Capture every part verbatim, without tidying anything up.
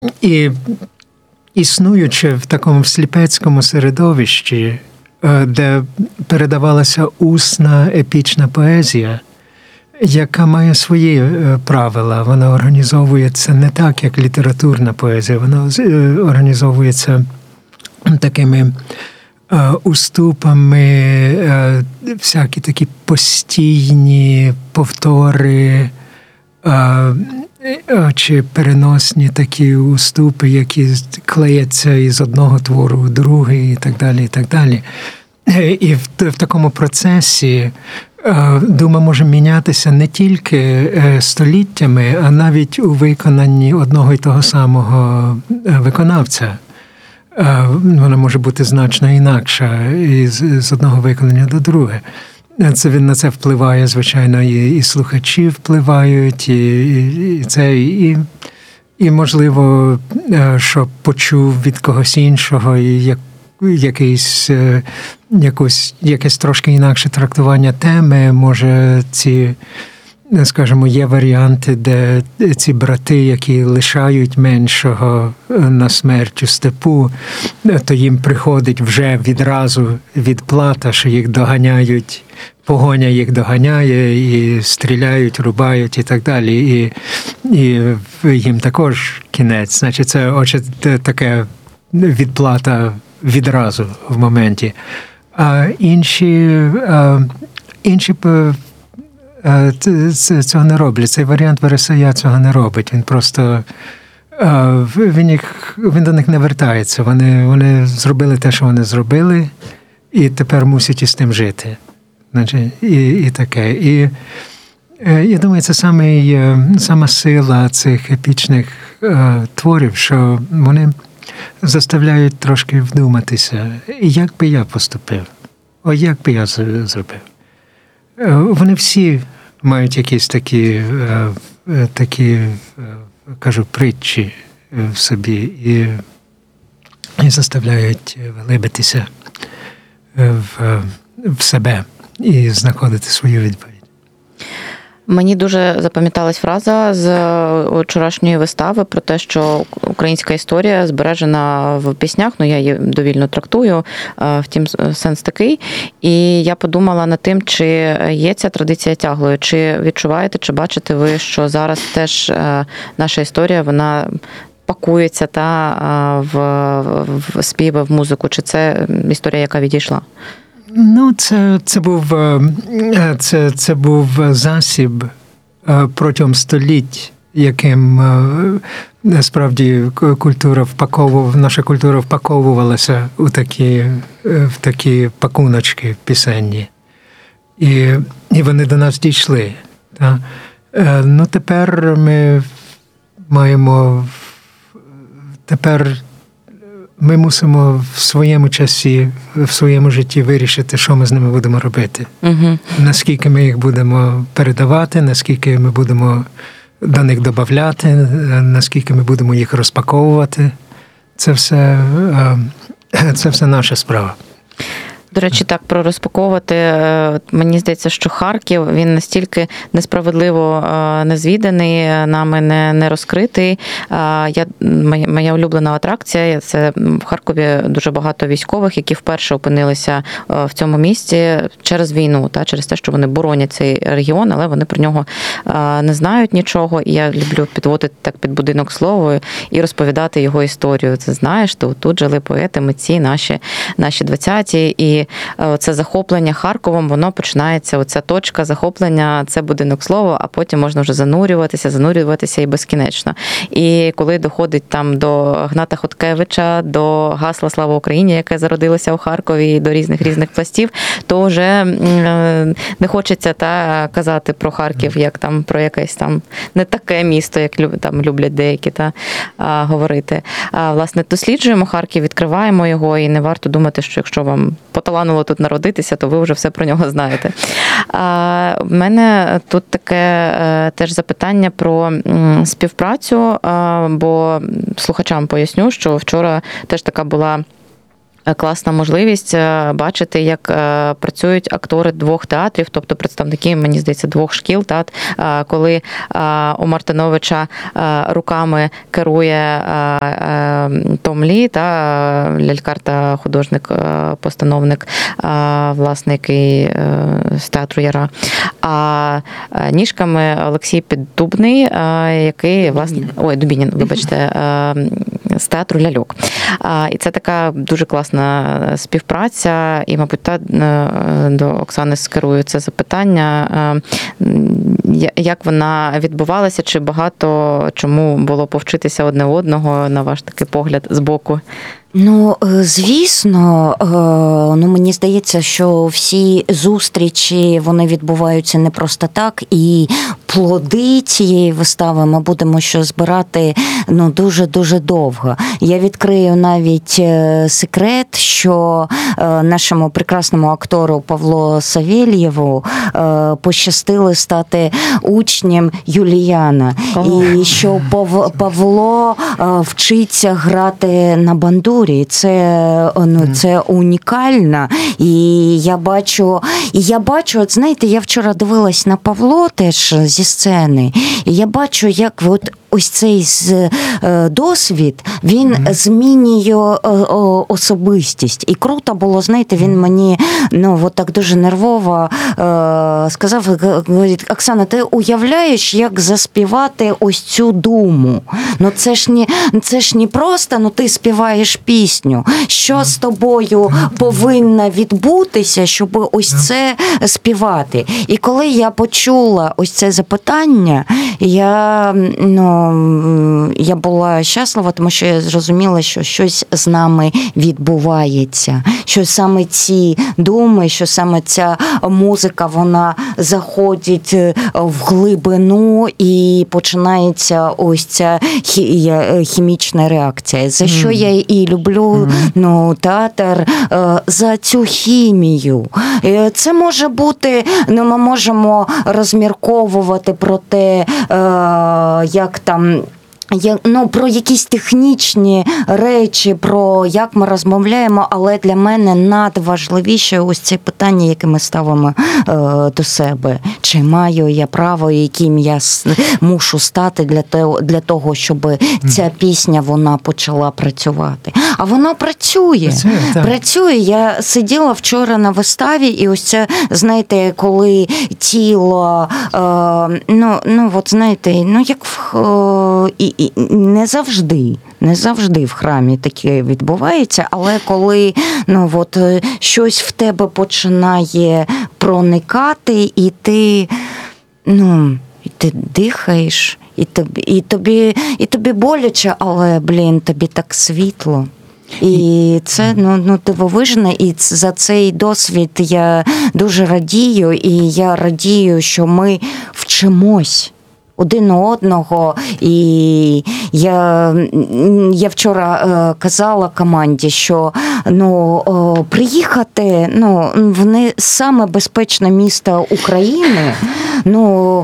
І існуючи в такому сліпецькому середовищі, де передавалася усна епічна поезія, яка має свої правила. Вона організовується не так, як літературна поезія. Вона організовується такими уступами, всякі такі постійні повтори, чи переносні такі уступи, які клеяться із одного твору в другий, і так далі, і так далі. І в, в такому процесі дума може мінятися не тільки століттями, а навіть у виконанні одного і того самого виконавця. Вона може бути значно інакша з, з одного виконання до другого. Це, на це впливає, звичайно, і, і слухачі впливають, і, і це, і, і, можливо, що почув від когось іншого, і як, якийсь, якось, якесь трошки інакше трактування теми, може ці, скажімо, є варіанти, де ці брати, які лишають меншого на смерть у степу, то їм приходить вже відразу відплата, що їх доганяють, погоня їх доганяє, і стріляють, рубають і так далі. І, і їм також кінець. Значить, це очі таке відплата відразу в моменті. А інші, а інші цього не роблять. Цей варіант Вересая цього не робить. Він просто він, їх, він до них не вертається. Вони, вони зробили те, що вони зробили, і тепер мусять із тим жити. Значить, і, і таке. І я думаю, це саме, сама сила цих епічних творів, що вони заставляють трошки вдуматися. Як би я поступив? О, як би я зробив? Вони всі мають якісь такі, такі, кажу, притчі в собі і, і заставляють глибитися в, в себе і знаходити свою відповідь. Мені дуже запам'яталась фраза з вчорашньої вистави про те, що українська історія збережена в піснях, ну я її довільно трактую, втім сенс такий. І я подумала над тим, чи є ця традиція тяглою, чи відчуваєте, чи бачите ви, що зараз теж наша історія, вона пакується та в, в співи, в музику, чи це історія, яка відійшла? Ну, це, це, був, це, це був засіб протягом століть, яким насправді культура впаковувала, наша культура впаковувалася у такі, в такі пакуночки пісенні. І, і вони до нас дійшли. Та? Ну, тепер ми маємо, тепер ми мусимо в своєму часі, в своєму житті вирішити, що ми з ними будемо робити. Угу. Наскільки ми їх будемо передавати, наскільки ми будемо до них додавати, наскільки ми будемо їх розпаковувати. Це все, це все наша справа. До речі, так, про розпаковувати, мені здається, що Харків, він настільки несправедливо незвіданий, нами не, не розкритий. Я, моя, моя улюблена атракція, це в Харкові дуже багато військових, які вперше опинилися в цьому місті через війну, та, через те, що вони боронять цей регіон, але вони про нього не знають нічого. І я люблю підводити так під будинок слово і розповідати його історію. Це знаєш, то тут жили поети, митці, наші, наші двадцяті, і це захоплення Харковом, воно починається, оця точка захоплення, це будинок слова, а потім можна вже занурюватися, занурюватися і безкінечно. І коли доходить там до Гната Хоткевича, до гасла «Слава Україні», яке зародилося у Харкові, і до різних-різних пластів, то вже не хочеться та казати про Харків, як там про якесь там не таке місто, як там люблять деякі та а, говорити. А, власне, досліджуємо Харків, відкриваємо його, і не варто думати, що якщо вам поталануло тут народитися, то ви вже все про нього знаєте. А, в мене тут таке теж запитання про співпрацю, а, бо слухачам поясню, що вчора теж така була класна можливість бачити, як працюють актори двох театрів, тобто представники, мені здається, двох шкіл, так, коли у Мартиновича руками керує Том Лі, та лялькар та художник-постановник, власне, який з театру Яра, а ніжками Олексій Піддубний, який, власне, ой, Дубінін, вибачте, з театру ляльок. І це така дуже класна співпраця, і, мабуть, та до Оксани скерую це запитання, як вона відбувалася, чи багато чому було повчитися одне одного, на ваш такий погляд, збоку? Ну, звісно, ну, мені здається, що всі зустрічі, вони відбуваються не просто так, і плоди цієї вистави ми будемо ще збирати, ну, дуже-дуже довго. Я відкрию навіть секрет, що нашому прекрасному актору Павлу Савельєву пощастило стати учнем Юліяна. Oh. І що Павло вчиться грати на бандурі. Це, ну, це унікально. І я бачу, і я бачу, от знаєте, я вчора дивилась на Павло теж зі сцени, і я бачу, як от ось цей досвід, він mm-hmm. змінює особистість. І круто було, знаєте, він мені, ну, от так дуже нервово сказав, говорить: Оксана, ти уявляєш, як заспівати ось цю думу? Ну, це ж не, це ж не просто, ну, ти співаєш пісню. Що mm-hmm. з тобою повинно відбутися, щоб ось mm-hmm. це співати? І коли я почула ось це запитання, я, ну, я була щаслива, тому що я зрозуміла, що щось з нами відбувається, що саме ці думи, що саме ця музика, вона заходить в глибину і починається ось ця хімічна реакція. За що mm. я і люблю mm. ну, театр, за цю хімію. Це може бути, ну, ми можемо розмірковувати про те, як там, ну, про якісь технічні речі, про як ми розмовляємо, але для мене надважливіше ось це питання, яке ми ставимо е, до себе. Чи маю я право, яким я мушу стати для того, для того, щоб ця пісня, вона почала працювати. А вона працює. Працює, працює. Я сиділа вчора на виставі, і ось це, знаєте, коли тіло, е, ну, ну, от знаєте, ну, як в, е, і, і не завжди, не завжди в храмі таке відбувається, але коли, ну, от, щось в тебе починає проникати, і ти, ну, і ти дихаєш, і тобі, і тобі, і тобі боляче, але, блін, тобі так світло. І це, ну, ну, дивовижно, і за цей досвід я дуже радію, і я радію, що ми вчимось один одного. І я, я вчора казала команді, що, ну, приїхати, ну, в не саме безпечне місто України, ну,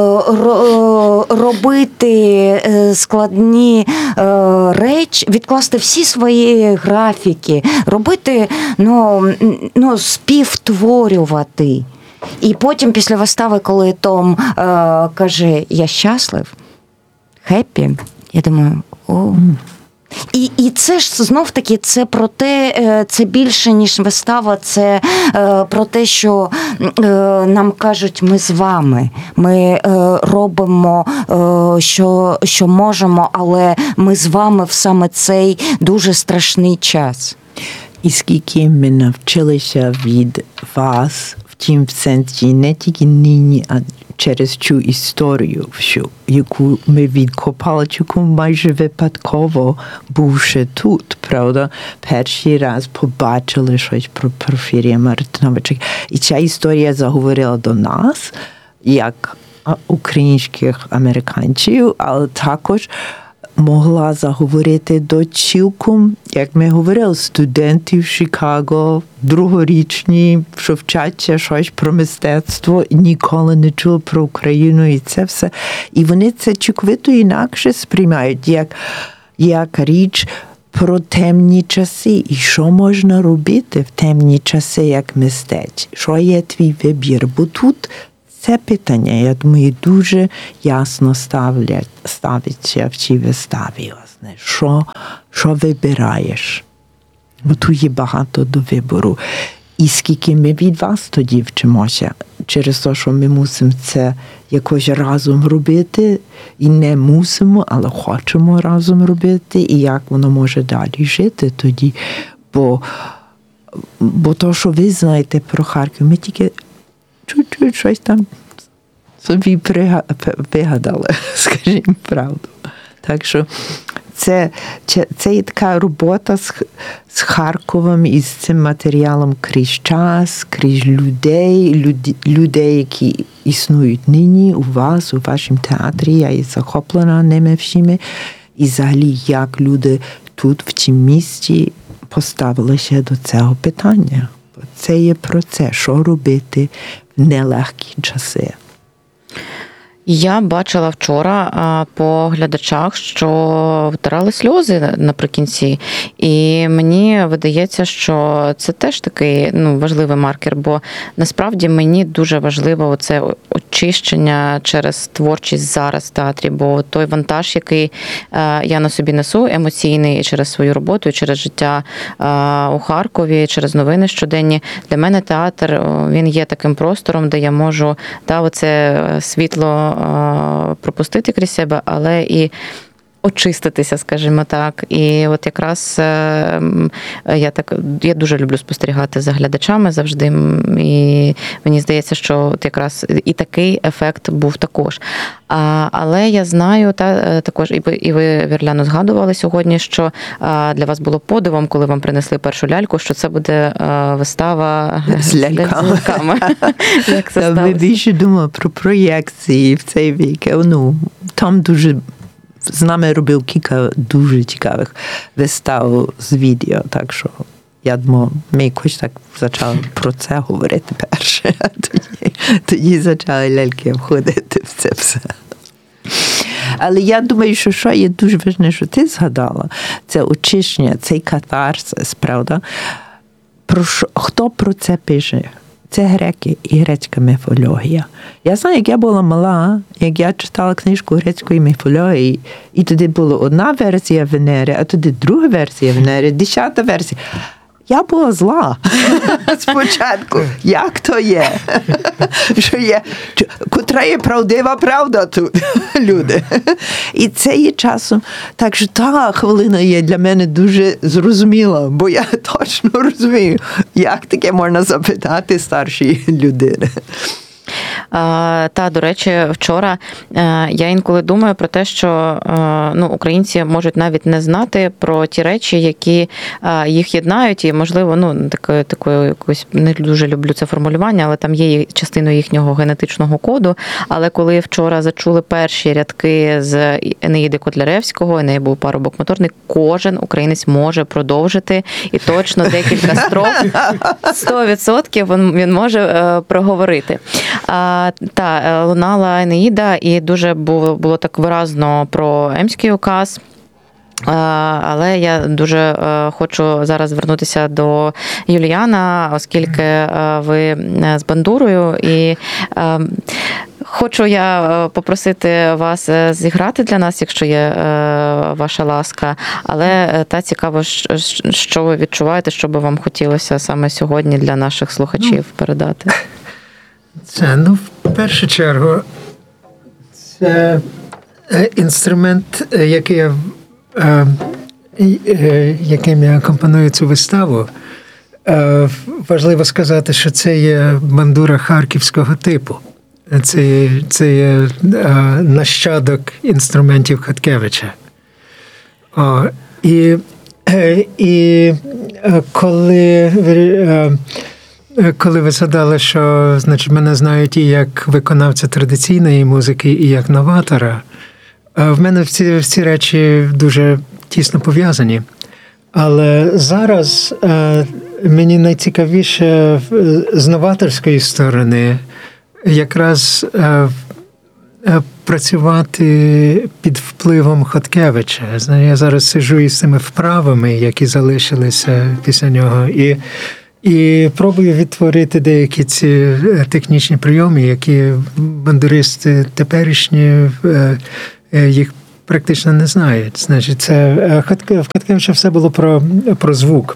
робити складні речі, відкласти всі свої графіки, робити, ну, ну, співтворювати. І потім після вистави, коли Том е, каже: я щаслив, хеппі, я думаю, о. І, і це ж знов-таки, це про те, це більше, ніж вистава, це е, про те, що е, нам кажуть: ми з вами, ми е, робимо, е, що, що можемо, але ми з вами в саме цей дуже страшний час. І скільки ми навчилися від вас, в тім сенсі, не тільки нині, а через цю історію, яку ми відкопали, яку майже випадково, бувши тут, правда, перший раз побачили щось про Порфирія Мартиновича. І ця історія заговорила до нас, як українських американців, але також могла заговорити до цілком, як ми говорили, студентів Чикаго, другорічні, що вчаться щось про мистецтво, і ніколи не чули про Україну, і це все. І вони це цілковито інакше сприймають, як, як річ про темні часи і що можна робити в темні часи як мистець. Що є твій вибір? Бо тут це питання, я думаю, дуже ясно ставлять, ставиться в цій виставі. Власне. Що, що вибираєш? Бо тут є багато до вибору. І скільки ми від вас тоді вчимося, через те, що ми мусимо це якось разом робити, і не мусимо, але хочемо разом робити, і як воно може далі жити тоді. Бо, бо то, що ви знаєте про Харків, ми тільки чуть-чуть щось там собі вигадали, скажімо правду. Так що це, це, це є така робота з, з Харковом і з цим матеріалом крізь час, крізь людей, люди, людей, які існують нині у вас, у вашому театрі. Я є захоплена ними всіми. І взагалі, як люди тут, в цьому місті, поставилися до цього питання. Це є про це, що робити в нелегкі часи. Я бачила вчора по глядачах, що втирали сльози наприкінці, і мені видається, що це теж такий ну, важливий маркер, бо насправді мені дуже важливо це очищення через творчість зараз в театрі, бо той вантаж, який я на собі несу, емоційний через свою роботу, через життя у Харкові, через новини щоденні, для мене театр, він є таким простором, де я можу та, оце світло пропустити крізь себе, але і очиститися, скажімо так. І от якраз я так я дуже люблю спостерігати за глядачами завжди. І мені здається, що от якраз і такий ефект був також. А, але я знаю, та також і ви, і ви, Вірляно, згадували сьогодні, що а, для вас було подивом, коли вам принесли першу ляльку, що це буде а, вистава з ляльками. Як це сталося? Ми більше думали про проєкції в цей вік. Ну, там дуже з нами робив кілька дуже цікавих вистав з відео, так що я думаю, ми якось так почали про це говорити перше, а тоді, тоді почали ляльки входити в це все. Але я думаю, що що є дуже важливо, що ти згадала, це очищення, цей катарсис, правда? Про що, хто про це пише? Це греки і грецька міфологія. Я знаю, як я була мала, як я читала книжку грецької міфології, і туди була одна версія Венери, а туди друга версія Венери, десята версія. Я була зла спочатку. Як то є? Що є? Котра є правдива правда тут, люди? І це є часом. Так що та хвилина є для мене дуже зрозуміла, бо я точно розумію, як таке можна запитати старші людини. Та, до речі, вчора я інколи думаю про те, що ну, українці можуть навіть не знати про ті речі, які їх єднають, і, можливо, ну, такою, такою якось, не дуже люблю це формулювання, але там є частиною їхнього генетичного коду. Але коли вчора зачули перші рядки з Енеїди Котляревського, Еней був парубок моторний, кожен українець може продовжити, і точно декілька строф, сто відсотків він може проговорити. Та, лунала Енеїда, і дуже було, було так виразно про Емський указ. Але я дуже хочу зараз звернутися до Юліана, оскільки ви з бандурою, і хочу я попросити вас зіграти для нас, якщо є ваша ласка, але та цікаво, що ви відчуваєте, що би вам хотілося саме сьогодні для наших слухачів передати. Це, ну, в першу чергу, це інструмент, який я, яким я акомпоную цю виставу. Важливо сказати, що це є бандура харківського типу. Це, це є нащадок інструментів Хаткевича. О, і, і коли... Коли ви згадали, що, значить, мене знають і як виконавця традиційної музики, і як новатора, в мене всі, всі речі дуже тісно пов'язані. Але зараз мені найцікавіше з новаторської сторони якраз працювати під впливом Хоткевича. Знаю, я зараз сиджу із цими вправами, які залишилися після нього, і, і пробую відтворити деякі ці технічні прийоми, які бандуристи теперішні їх практично не знають. Значить, це в Хоткевича все було про, про звук,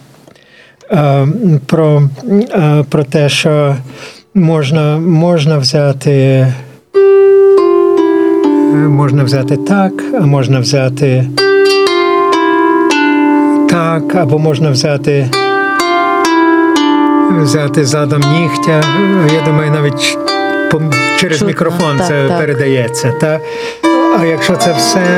про, про те, що можна, можна взяти можна взяти так, а можна взяти так, або можна взяти взяти задом нігтя. Я думаю, навіть через Чутно, мікрофон так, це так. передається. Та? А якщо це все